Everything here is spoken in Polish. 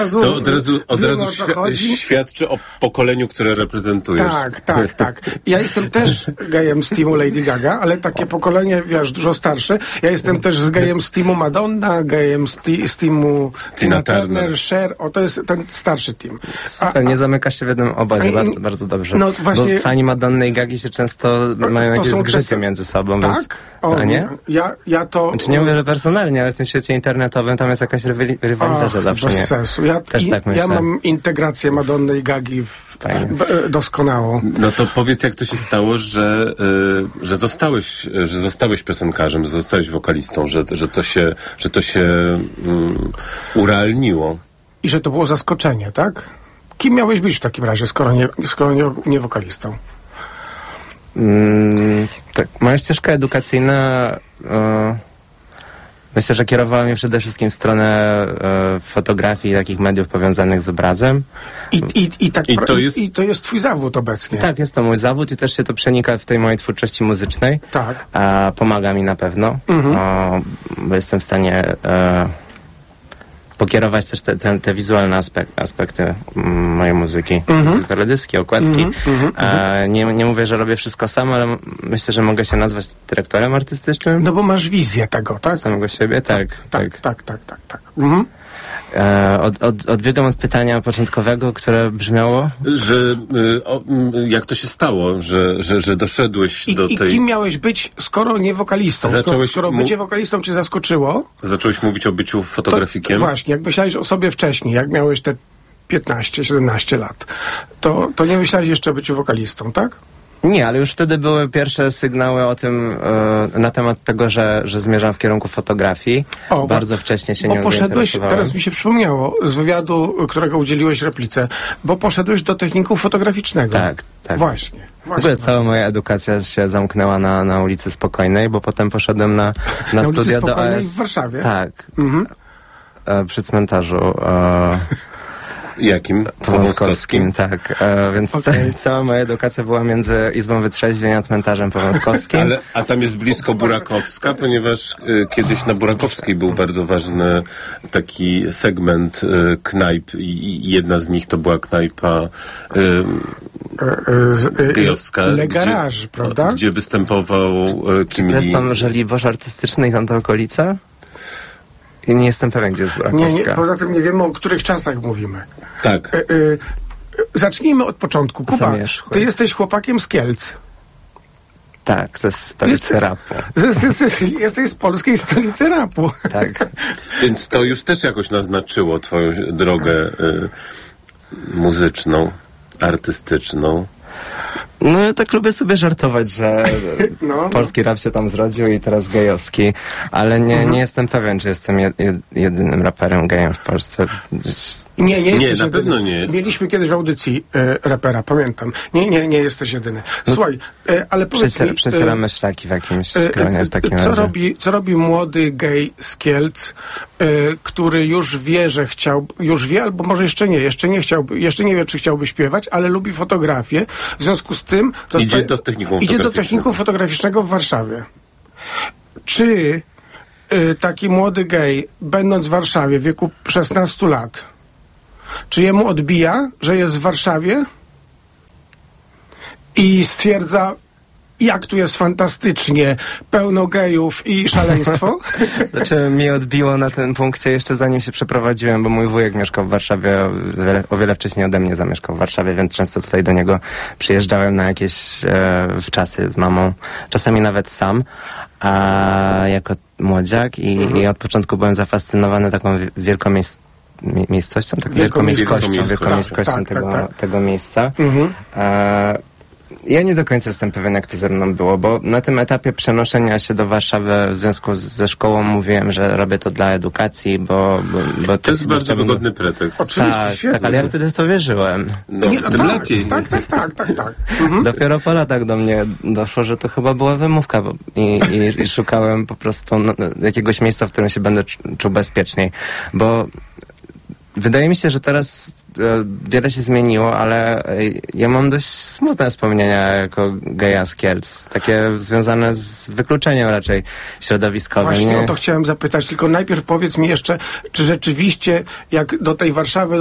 To od razu świadczy o pokoleniu, które reprezentujesz. Tak. Ja jestem też gejem z teamu Lady Gaga, ale takie pokolenie, wiesz, dużo starsze. Ja jestem też z gejem z teamu Madonna, gejem z teamu Tina Turner, Cher. To jest ten starszy team. Super, nie zamykasz się w jednym obozie, bardzo, bardzo dobrze. No właśnie, bo fani Madonny i Gagi się często mają jakieś zgrzyty między sobą, tak? Więc... A nie? Ja to... Znaczy nie mówię, że personalnie, ale w tym świecie internetowym tam jest jakaś rywalizacja zawsze, bez nie? sensu. Też tak myślę. Ja mam integrację Madonny i Gagi doskonałą. No to powiedz, jak to się stało, że zostałeś piosenkarzem, że zostałeś wokalistą, że to się urealniło. I że to było zaskoczenie, tak? Kim miałeś być w takim razie, skoro nie wokalistą? Tak, moja ścieżka edukacyjna myślę, że kierowała mnie przede wszystkim w stronę fotografii i takich mediów powiązanych z obrazem. I to jest twój zawód obecnie. Tak, jest to mój zawód i też się to przenika w tej mojej twórczości muzycznej. Tak. Pomaga mi na pewno, bo jestem w stanie pokierować też te wizualne aspekty mojej muzyki. Teledyski, okładki. Nie mówię, że robię wszystko sam, ale myślę, że mogę się nazwać dyrektorem artystycznym. No bo masz wizję tego, tak? Samego siebie, tak. Odbiegam od pytania początkowego, które brzmiało? Jak to się stało, że doszedłeś do tej... I kim miałeś być, skoro nie wokalistą? Skoro bycie wokalistą cię zaskoczyło? Zacząłeś mówić o byciu fotografikiem? Właśnie, jak myślałeś o sobie wcześniej, jak miałeś te 15-17 lat, to nie myślałeś jeszcze o byciu wokalistą, tak? Nie, ale już wtedy były pierwsze sygnały o tym, na temat tego, że zmierzam w kierunku fotografii. Bardzo wcześnie się nią zainteresowałem. Teraz mi się przypomniało z wywiadu, którego udzieliłeś replice, bo poszedłeś do technikum fotograficznego. Tak. Właśnie. W ogóle cała moja edukacja się zamknęła na ulicy Spokojnej, bo potem poszedłem na studia do AS. w Warszawie? Tak. Przy cmentarzu. Jakim? Powązkowskim, tak. Więc cała moja edukacja była między Izbą Wytrzeźwień a cmentarzem powązkowskim. A tam jest blisko Burakowska, ponieważ kiedyś na Burakowskiej był bardzo ważny taki segment knajp i jedna z nich to była knajpa gejowska. Le Garage, prawda? Gdzie występował Czy to jest tam Żoliborz Artystyczny i tamta okolica? I nie jestem pewien, gdzie jest Burakowska. Nie, poza tym nie wiemy, o których czasach mówimy. Tak. Zacznijmy od początku. Kuba, ty jesteś chłopakiem z Kielc. Tak, ze stolicy rapu. Jesteś z polskiej stolicy rapu. Tak. Więc to już też jakoś naznaczyło twoją drogę muzyczną, artystyczną. Ja tak lubię sobie żartować, że polski rap się tam zrodził i teraz gejowski, ale nie jestem pewien, czy jestem jedynym raperem gejem w Polsce. Nie jesteś na jedyny. Pewno nie. Mieliśmy kiedyś w audycji rapera, pamiętam. Nie jesteś jedyny. Słuchaj, ale powiedz mi... Przesieramy szlaki w jakimś gronie w takim razie. Co robi młody gej z Kielc, który już wie, albo może jeszcze nie wie, czy chciałby śpiewać, ale lubi fotografię. W związku z tym... Idzie do technikum fotograficznego w Warszawie. Czy taki młody gej, będąc w Warszawie w wieku 16 lat, czy jemu odbija, że jest w Warszawie i stwierdza, jak tu jest fantastycznie, pełno gejów i szaleństwo? Znaczy, mi odbiło na tym punkcie jeszcze zanim się przeprowadziłem, bo mój wujek mieszkał w Warszawie, o wiele wcześniej ode mnie zamieszkał w Warszawie, więc często tutaj do niego przyjeżdżałem na jakieś wczasy z mamą, czasami nawet sam, a jako młodziak i od początku byłem zafascynowany taką wielkomiejskością tego miejsca. Ja nie do końca jestem pewien, jak to ze mną było, bo na tym etapie przenoszenia się do Warszawy w związku ze szkołą mówiłem, że robię to dla edukacji, bo to jest bardzo wygodny pretekst. Oczywiście. Tak, ale ja wtedy w to wierzyłem. Tym lepiej. Tak. Dopiero po latach do mnie doszło, że to chyba była wymówka i szukałem po prostu jakiegoś miejsca, w którym się będę czuł bezpieczniej, bo Wydaje mi się, że teraz wiele się zmieniło, ale ja mam dość smutne wspomnienia jako geja z Kielc. Takie związane z wykluczeniem raczej środowiskowym. Właśnie nie? o to chciałem zapytać, tylko najpierw powiedz mi jeszcze, czy rzeczywiście jak do tej Warszawy